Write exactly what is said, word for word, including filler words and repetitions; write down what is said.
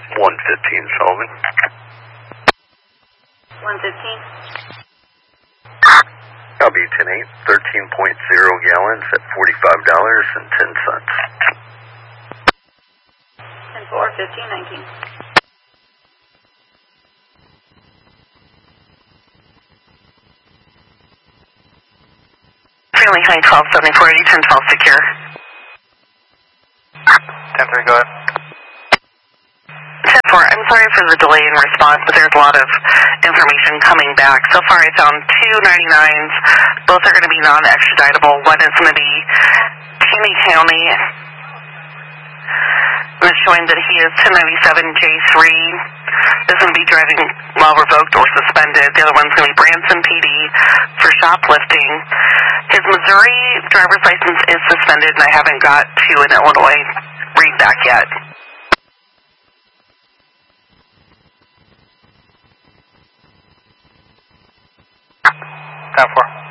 one fifteen, Sullivan. one fifteen. Copy, ten eight, thirteen point zero gallons at forty-five dollars and ten cents. ten four, fifteen, nineteen. Fairly high, twelve seventy-four, eighty, ten twelve secure. ten three, go ahead. ten four, I'm sorry for the delay in response, but there's a lot of information coming back. So far I found two ninety-nines. Both are going to be non-extraditable. One is going to be Kinney County. And it's showing that he is ten ninety-seven J three. Is going to be driving while revoked or suspended. The other one's going to be Branson P D for shoplifting. His Missouri driver's license is suspended, and I haven't got to an Illinois readback yet. ten four.